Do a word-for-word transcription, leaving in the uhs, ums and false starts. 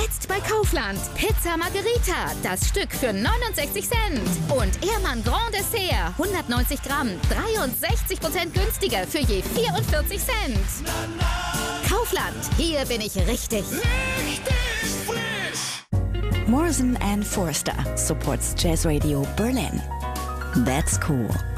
Jetzt bei Kaufland. Pizza Margherita, das Stück für neunundsechzig Cent. Und Ehrmann Grand Dessert, hundertneunzig Gramm, dreiundsechzig Prozent günstiger für je vierundvierzig Cent. Kaufland, hier bin ich richtig. Richtig frisch! Morrison and Forster supports Jazz Radio Berlin. That's cool.